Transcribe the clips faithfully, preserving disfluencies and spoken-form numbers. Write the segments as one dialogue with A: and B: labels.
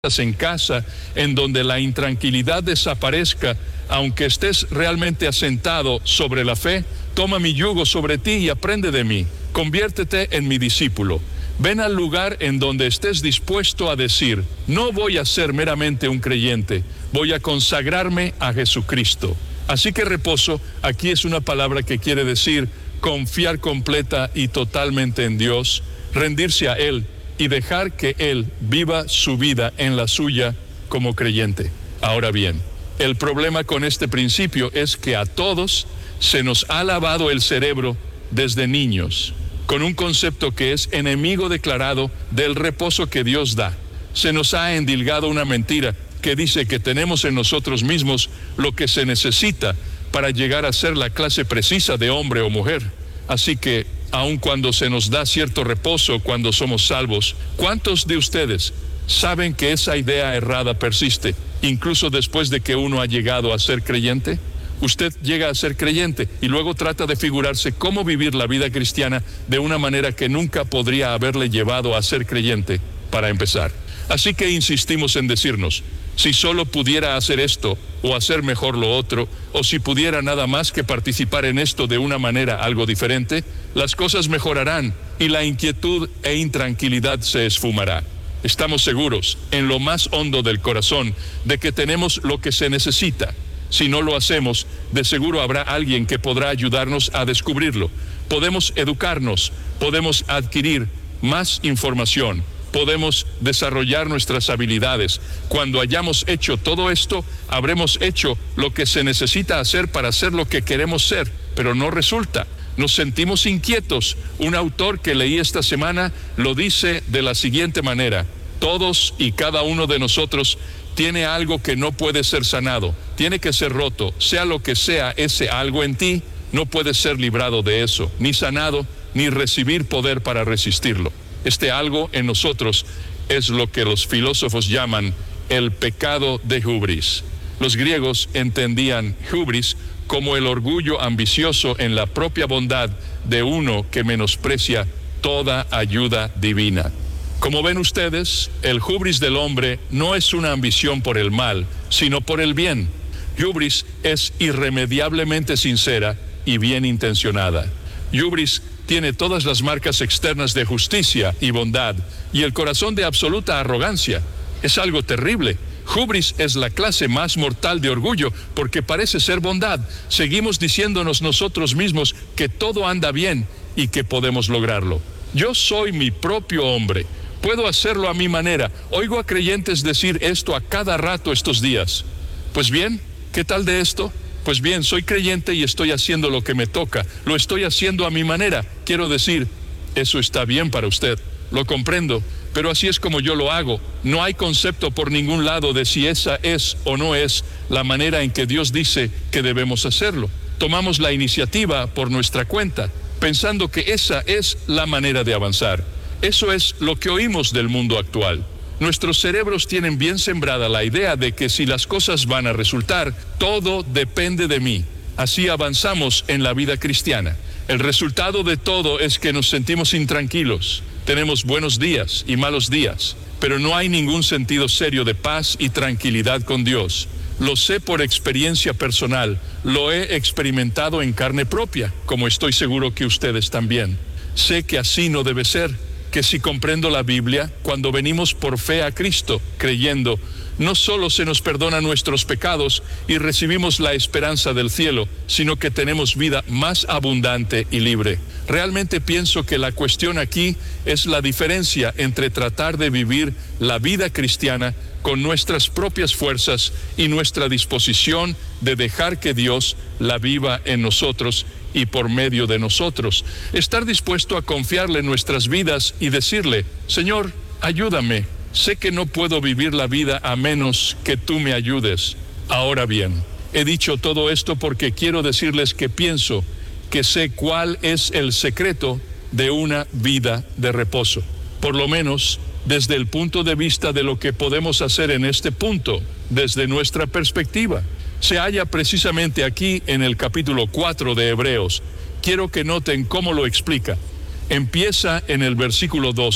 A: en casa, en donde la intranquilidad desaparezca, aunque estés realmente asentado sobre la fe, toma mi yugo sobre ti y aprende de mí. Conviértete en mi discípulo. Ven al lugar en donde estés dispuesto a decir, no voy a ser meramente un creyente, voy a consagrarme a Jesucristo. Así que reposo, aquí es una palabra que quiere decir confiar completa y totalmente en Dios, rendirse a Él y dejar que Él viva su vida en la suya como creyente. Ahora bien, el problema con este principio es que a todos se nos ha lavado el cerebro desde niños, con un concepto que es enemigo declarado del reposo que Dios da. Se nos ha endilgado una mentira que dice que tenemos en nosotros mismos lo que se necesita para llegar a ser la clase precisa de hombre o mujer. Así que, aun cuando se nos da cierto reposo cuando somos salvos, ¿cuántos de ustedes saben que esa idea errada persiste, incluso después de que uno ha llegado a ser creyente? Usted llega a ser creyente y luego trata de figurarse cómo vivir la vida cristiana de una manera que nunca podría haberle llevado a ser creyente, para empezar. Así que insistimos en decirnos, si solo pudiera hacer esto, o hacer mejor lo otro, o si pudiera nada más que participar en esto de una manera algo diferente, las cosas mejorarán y la inquietud e intranquilidad se esfumará. Estamos seguros, en lo más hondo del corazón, de que tenemos lo que se necesita. Si no lo hacemos, de seguro habrá alguien que podrá ayudarnos a descubrirlo. Podemos educarnos, podemos adquirir más información, podemos desarrollar nuestras habilidades. Cuando hayamos hecho todo esto, habremos hecho lo que se necesita hacer para ser lo que queremos ser, pero no resulta. Nos sentimos inquietos. Un autor que leí esta semana lo dice de la siguiente manera: todos y cada uno de nosotros tiene algo que no puede ser sanado, tiene que ser roto. Sea lo que sea ese algo en ti, no puedes ser librado de eso, ni sanado, ni recibir poder para resistirlo. Este algo en nosotros es lo que los filósofos llaman el pecado de hubris. Los griegos entendían hubris como el orgullo ambicioso en la propia bondad de uno que menosprecia toda ayuda divina. Como ven ustedes, el hubris del hombre no es una ambición por el mal, sino por el bien. Hubris es irremediablemente sincera y bien intencionada. Hubris tiene todas las marcas externas de justicia y bondad y el corazón de absoluta arrogancia. Es algo terrible. Hubris es la clase más mortal de orgullo porque parece ser bondad. Seguimos diciéndonos nosotros mismos que todo anda bien y que podemos lograrlo. Yo soy mi propio hombre. Puedo hacerlo a mi manera. Oigo a creyentes decir esto a cada rato estos días. Pues bien, ¿qué tal de esto? Pues bien, soy creyente y estoy haciendo lo que me toca. Lo estoy haciendo a mi manera. Quiero decir, eso está bien para usted. Lo comprendo, pero así es como yo lo hago. No hay concepto por ningún lado de si esa es o no es la manera en que Dios dice que debemos hacerlo. Tomamos la iniciativa por nuestra cuenta, pensando que esa es la manera de avanzar. Eso es lo que oímos del mundo actual. Nuestros cerebros tienen bien sembrada la idea de que si las cosas van a resultar, todo depende de mí. Así avanzamos en la vida cristiana. El resultado de todo es que nos sentimos intranquilos. Tenemos buenos días y malos días, pero no hay ningún sentido serio de paz y tranquilidad con Dios. Lo sé por experiencia personal, lo he experimentado en carne propia, como estoy seguro que ustedes también. Sé que así no debe ser. Que si comprendo la Biblia, cuando venimos por fe a Cristo, creyendo, no solo se nos perdonan nuestros pecados y recibimos la esperanza del cielo, sino que tenemos vida más abundante y libre. Realmente pienso que la cuestión aquí es la diferencia entre tratar de vivir la vida cristiana con nuestras propias fuerzas y nuestra disposición de dejar que Dios la viva en nosotros y por medio de nosotros. Estar dispuesto a confiarle nuestras vidas y decirle, Señor, ayúdame. Sé que no puedo vivir la vida a menos que tú me ayudes. Ahora bien, he dicho todo esto porque quiero decirles que pienso que sé cuál es el secreto de una vida de reposo. Por lo menos, desde el punto de vista de lo que podemos hacer en este punto, desde nuestra perspectiva. Se halla precisamente aquí en el capítulo cuatro de Hebreos. Quiero que noten cómo lo explica. Empieza en el versículo doce.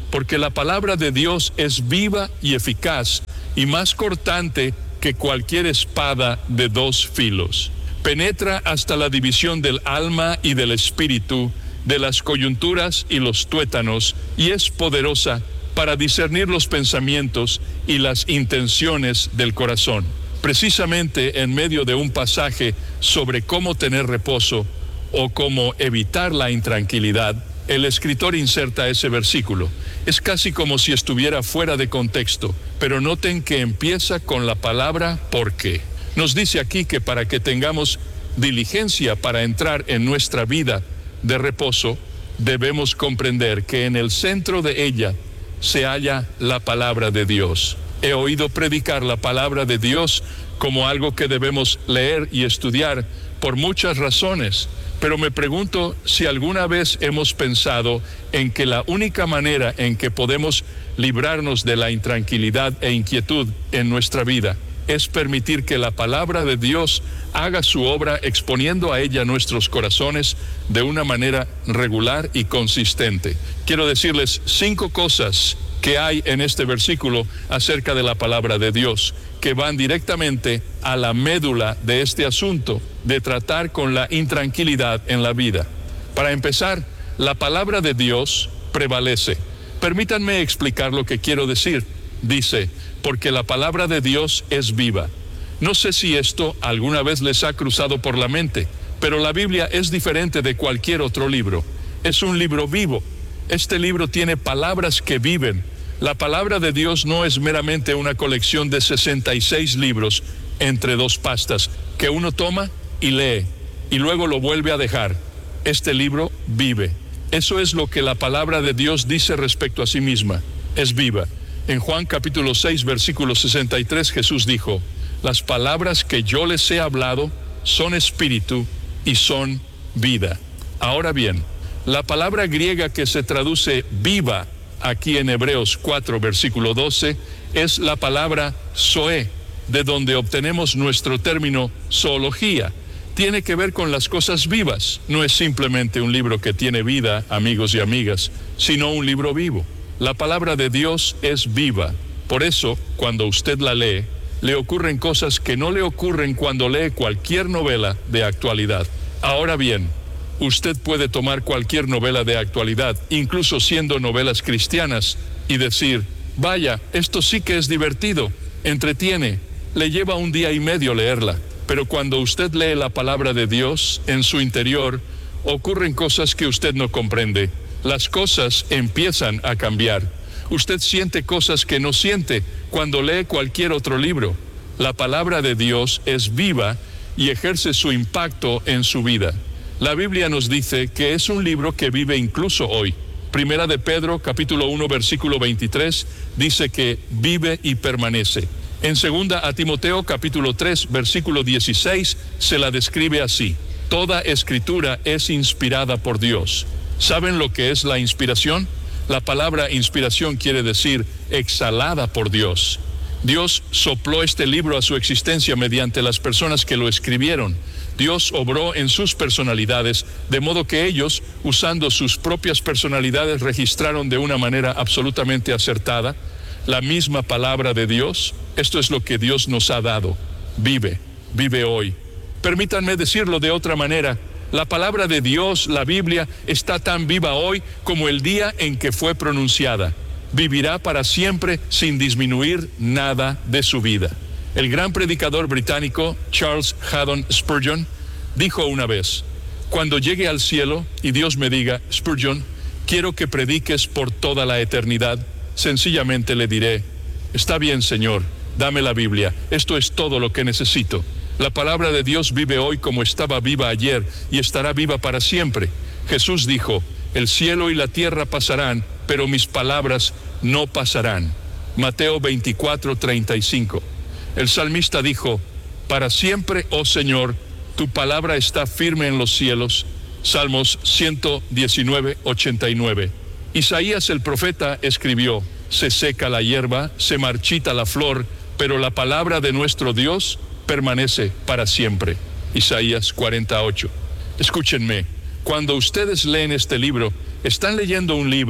A: porque la palabra de Dios es viva y eficaz y más cortante que cualquier espada de dos filos. Penetra hasta la división del alma y del espíritu, de las coyunturas y los tuétanos, y es poderosa para discernir los pensamientos y las intenciones del corazón. Precisamente en medio de un pasaje sobre cómo tener reposo o cómo evitar la intranquilidad, el escritor inserta ese versículo. Es casi como si estuviera fuera de contexto, pero noten que empieza con la palabra ¿por qué? Nos dice aquí que para que tengamos diligencia para entrar en nuestra vida de reposo, debemos comprender que en el centro de ella se halla la palabra de Dios. He oído predicar la palabra de Dios como algo que debemos leer y estudiar por muchas razones, pero me pregunto si alguna vez hemos pensado en que la única manera en que podemos librarnos de la intranquilidad e inquietud en nuestra vida es permitir que la palabra de Dios haga su obra exponiendo a ella nuestros corazones de una manera regular y consistente. Quiero decirles cinco cosas que hay en este versículo acerca de la palabra de Dios, que van directamente a la médula de este asunto de tratar con la intranquilidad en la vida. Para empezar, la palabra de Dios prevalece. Permítanme explicar lo que quiero decir. Dice, porque la palabra de Dios es viva. No sé si esto alguna vez les ha cruzado por la mente, pero la Biblia es diferente de cualquier otro libro. Es un libro vivo. Este libro tiene palabras que viven. La palabra de Dios no es meramente una colección de sesenta y seis libros entre dos pastas que uno toma y lee y luego lo vuelve a dejar. Este libro vive. Eso es lo que la palabra de Dios dice respecto a sí misma. Es viva. En Juan capítulo seis, versículo sesenta y tres, Jesús dijo, las palabras que yo les he hablado son espíritu y son vida. Ahora bien, la palabra griega que se traduce viva aquí en Hebreos cuatro, versículo doce, es la palabra zoe, de donde obtenemos nuestro término zoología. Tiene que ver con las cosas vivas. No es simplemente un libro que tiene vida, amigos y amigas, sino un libro vivo. La palabra de Dios es viva. Por eso, cuando usted la lee, le ocurren cosas que no le ocurren cuando lee cualquier novela de actualidad. Ahora bien, usted puede tomar cualquier novela de actualidad, incluso siendo novelas cristianas, y decir, vaya, esto sí que es divertido, entretiene, le lleva un día y medio leerla. Pero cuando usted lee la palabra de Dios, en su interior, ocurren cosas que usted no comprende. Las cosas empiezan a cambiar. Usted siente cosas que no siente cuando lee cualquier otro libro. La palabra de Dios es viva y ejerce su impacto en su vida. La Biblia nos dice que es un libro que vive incluso hoy. Primera de Pedro, capítulo uno, versículo veintitrés, dice que vive y permanece. En segunda a Timoteo, capítulo tres, versículo dieciséis, se la describe así. Toda escritura es inspirada por Dios. ¿Saben lo que es la inspiración? La palabra inspiración quiere decir exhalada por Dios. Dios sopló este libro a su existencia mediante las personas que lo escribieron. Dios obró en sus personalidades, de modo que ellos, usando sus propias personalidades, registraron de una manera absolutamente acertada la misma palabra de Dios. Esto es lo que Dios nos ha dado. Vive, vive hoy. Permítanme decirlo de otra manera. La palabra de Dios, la Biblia, está tan viva hoy como el día en que fue pronunciada. Vivirá para siempre sin disminuir nada de su vida. El gran predicador británico Charles Haddon Spurgeon dijo una vez, cuando llegue al cielo y Dios me diga, Spurgeon, quiero que prediques por toda la eternidad, sencillamente le diré, está bien, Señor, dame la Biblia, esto es todo lo que necesito. La palabra de Dios vive hoy como estaba viva ayer y estará viva para siempre. Jesús dijo, el cielo y la tierra pasarán, pero mis palabras no pasarán. Mateo veinticuatro, treinta y cinco. El salmista dijo, para siempre, oh Señor, tu palabra está firme en los cielos. Salmos ciento diecinueve, ochenta y nueve. Isaías el profeta escribió, se seca la hierba, se marchita la flor, pero la palabra de nuestro Dios permanece para siempre. Isaías cuarenta y ocho. Escúchenme, cuando ustedes leen este libro, están leyendo un libro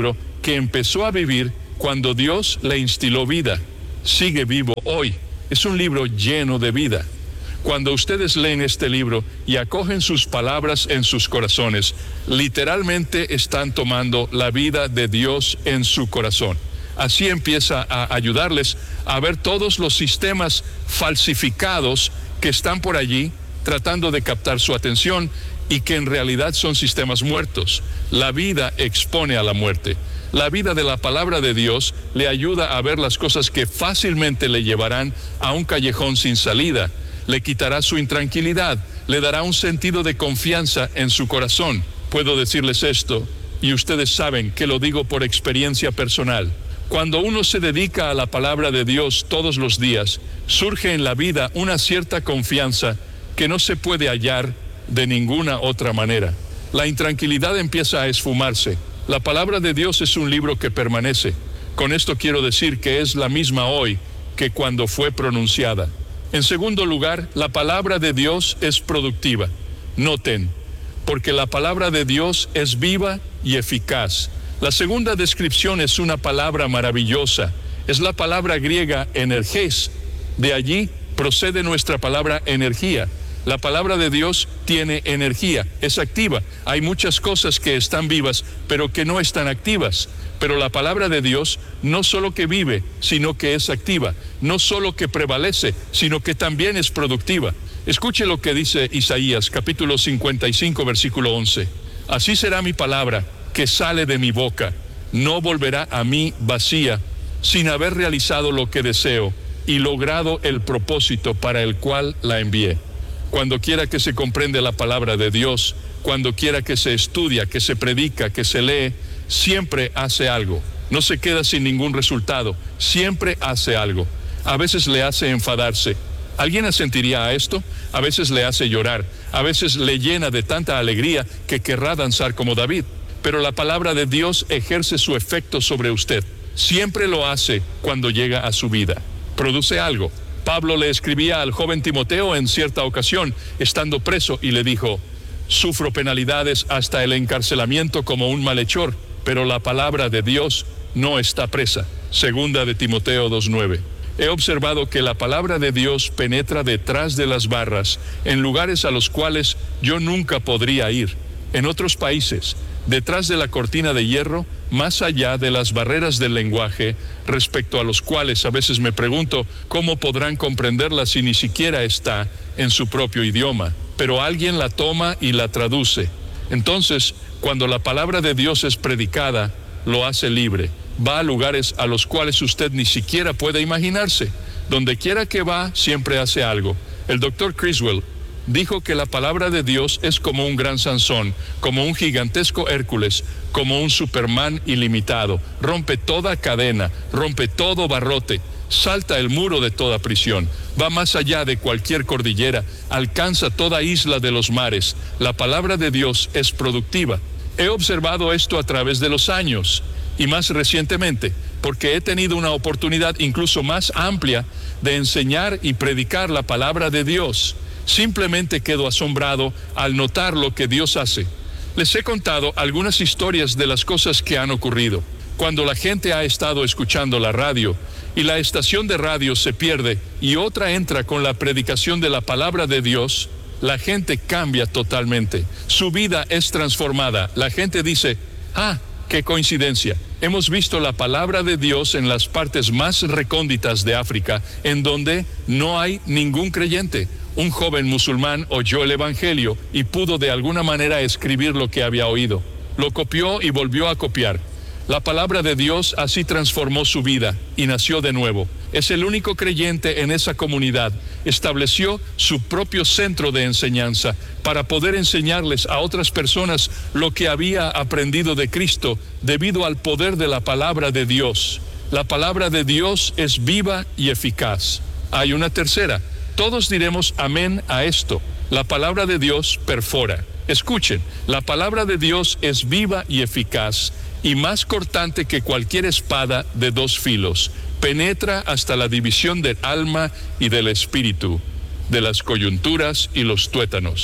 A: que empezó a vivir cuando Dios le instiló vida. Sigue vivo hoy. Es un libro lleno de vida. Cuando ustedes leen este libro y acogen sus palabras en sus corazones, literalmente están tomando la vida de Dios en su corazón. Así empieza a ayudarles a ver todos los sistemas falsificados que están por allí tratando de captar su atención y que en realidad son sistemas muertos. La vida expone a la muerte. La vida de la palabra de Dios le ayuda a ver las cosas que fácilmente le llevarán a un callejón sin salida. Le quitará su intranquilidad, le dará un sentido de confianza en su corazón. Puedo decirles esto, y ustedes saben que lo digo por experiencia personal. Cuando uno se dedica a la palabra de Dios todos los días, surge en la vida una cierta confianza que no se puede hallar de ninguna otra manera. La intranquilidad empieza a esfumarse. La palabra de Dios es un libro que permanece. Con esto quiero decir que es la misma hoy que cuando fue pronunciada. En segundo lugar, la palabra de Dios es productiva. Noten, porque la palabra de Dios es viva y eficaz. La segunda descripción es una palabra maravillosa. Es la palabra griega energés. De allí procede nuestra palabra energía. La palabra de Dios tiene energía, es activa. Hay muchas cosas que están vivas, pero que no están activas. Pero la palabra de Dios no solo que vive, sino que es activa. No solo que prevalece, sino que también es productiva. Escuche lo que dice Isaías, capítulo cincuenta y cinco, versículo once. Así será mi palabra que sale de mi boca. No volverá a mí vacía, sin haber realizado lo que deseo y logrado el propósito para el cual la envié. Cuando quiera que se comprende la palabra de Dios, cuando quiera que se estudia, que se predica, que se lee, siempre hace algo. No se queda sin ningún resultado, siempre hace algo. A veces le hace enfadarse. ¿Alguien asentiría a esto? A veces le hace llorar, a veces le llena de tanta alegría que querrá danzar como David. Pero la palabra de Dios ejerce su efecto sobre usted. Siempre lo hace cuando llega a su vida. Produce algo. Pablo le escribía al joven Timoteo en cierta ocasión, estando preso, y le dijo: sufro penalidades hasta el encarcelamiento como un malhechor, pero la palabra de Dios no está presa. Segunda de Timoteo dos nueve. He observado que la palabra de Dios penetra detrás de las barras, en lugares a los cuales yo nunca podría ir. En otros países, detrás de la cortina de hierro, más allá de las barreras del lenguaje, respecto a los cuales a veces me pregunto cómo podrán comprenderla si ni siquiera está en su propio idioma. Pero alguien la toma y la traduce. Entonces, cuando la palabra de Dios es predicada, lo hace libre. Va a lugares a los cuales usted ni siquiera puede imaginarse. Donde quiera que va, siempre hace algo. El doctor Criswell dijo que la palabra de Dios es como un gran Sansón, como un gigantesco Hércules, como un Superman ilimitado. Rompe toda cadena, rompe todo barrote, salta el muro de toda prisión, va más allá de cualquier cordillera, alcanza toda isla de los mares. La palabra de Dios es productiva. He observado esto a través de los años y más recientemente, porque he tenido una oportunidad incluso más amplia de enseñar y predicar la palabra de Dios. Simplemente quedo asombrado al notar lo que Dios hace. Les he contado algunas historias de las cosas que han ocurrido. Cuando la gente ha estado escuchando la radio y la estación de radio se pierde y otra entra con la predicación de la palabra de Dios, la gente cambia totalmente. Su vida es transformada. La gente dice: ah, qué coincidencia. Hemos visto la palabra de Dios en las partes más recónditas de África, en donde no hay ningún creyente. Un joven musulmán oyó el evangelio y pudo de alguna manera escribir lo que había oído. Lo copió y volvió a copiar. La palabra de Dios así transformó su vida y nació de nuevo. Es el único creyente en esa comunidad. Estableció su propio centro de enseñanza para poder enseñarles a otras personas lo que había aprendido de Cristo debido al poder de la palabra de Dios. La palabra de Dios es viva y eficaz. Hay una tercera. Todos diremos amén a esto. La palabra de Dios perfora. Escuchen, la palabra de Dios es viva y eficaz y más cortante que cualquier espada de dos filos. Penetra hasta la división del alma y del espíritu, de las coyunturas y los tuétanos.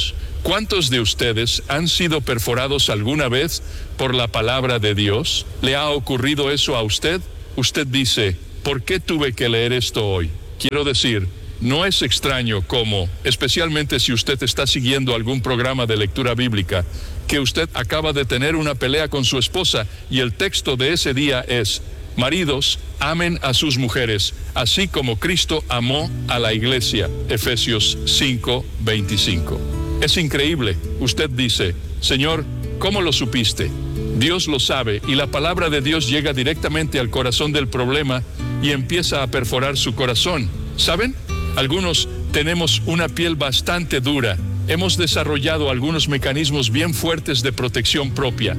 A: ¿Cuántos de ustedes han sido perforados alguna vez por la palabra de Dios? ¿Le ha ocurrido eso a usted? Usted dice, ¿por qué tuve que leer esto hoy? Quiero decir, no es extraño cómo, especialmente si usted está siguiendo algún programa de lectura bíblica, que usted acaba de tener una pelea con su esposa y el texto de ese día es: maridos, amen a sus mujeres, así como Cristo amó a la iglesia. Efesios cinco, veinticinco. Es increíble. Usted dice, Señor, ¿cómo lo supiste? Dios lo sabe, y la palabra de Dios llega directamente al corazón del problema y empieza a perforar su corazón. ¿Saben? Algunos tenemos una piel bastante dura. Hemos desarrollado algunos mecanismos bien fuertes de protección propia.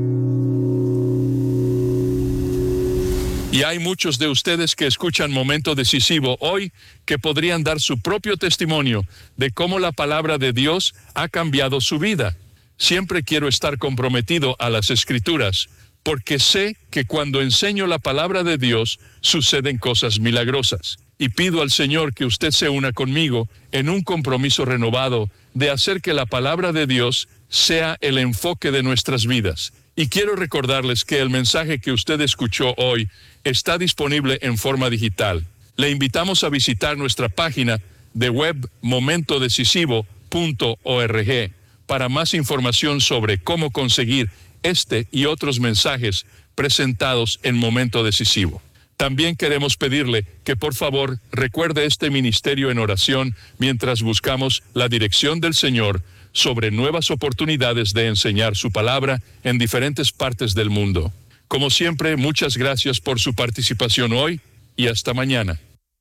A: Y hay muchos de ustedes que escuchan Momento Decisivo hoy que podrían dar su propio testimonio de cómo la palabra de Dios ha cambiado su vida. Siempre quiero estar comprometido a las Escrituras, porque sé que cuando enseño la palabra de Dios suceden cosas milagrosas. Y pido al Señor que usted se una conmigo en un compromiso renovado de hacer que la palabra de Dios sea el enfoque de nuestras vidas. Y quiero recordarles que el mensaje que usted escuchó hoy está disponible en forma digital. Le invitamos a visitar nuestra página de web momento decisivo punto org para más información sobre cómo conseguir este y otros mensajes presentados en Momento Decisivo. También queremos pedirle que por favor recuerde este ministerio en oración mientras buscamos la dirección del Señor sobre nuevas oportunidades de enseñar su palabra en diferentes partes del mundo. Como siempre, muchas gracias por su participación hoy y hasta mañana.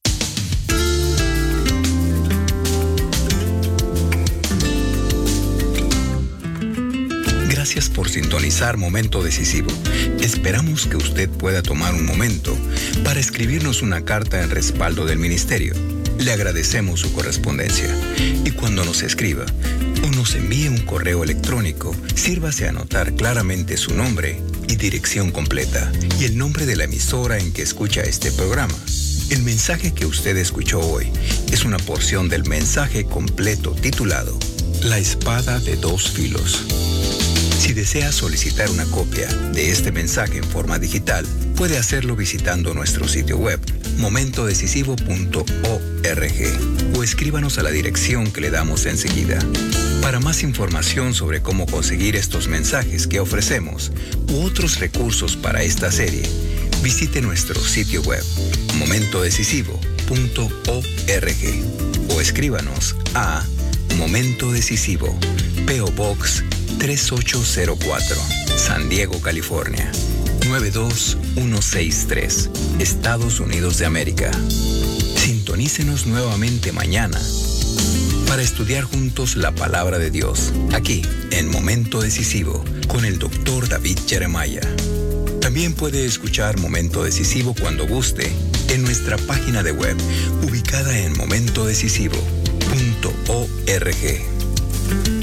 B: Gracias por sintonizar Momento Decisivo. Esperamos que usted pueda tomar un momento para escribirnos una carta en respaldo del ministerio. Le agradecemos su correspondencia. Y cuando nos escriba o nos envíe un correo electrónico, sírvase a anotar claramente su nombre y dirección completa y el nombre de la emisora en que escucha este programa. El mensaje que usted escuchó hoy es una porción del mensaje completo titulado La espada de dos filos. Si desea solicitar una copia de este mensaje en forma digital, puede hacerlo visitando nuestro sitio web momento decisivo punto org o escríbanos a la dirección que le damos enseguida. Para más información sobre cómo conseguir estos mensajes que ofrecemos u otros recursos para esta serie, visite nuestro sitio web momento decisivo punto org o escríbanos a Momento Decisivo, P O Box tres ocho cero cuatro, San Diego, California, nueve dos uno seis tres, Estados Unidos de América. Sintonícenos nuevamente mañana para estudiar juntos la palabra de Dios, aquí en Momento Decisivo, con el doctor David Jeremiah. También puede escuchar Momento Decisivo cuando guste en nuestra página de web, ubicada en momento decisivo punto org.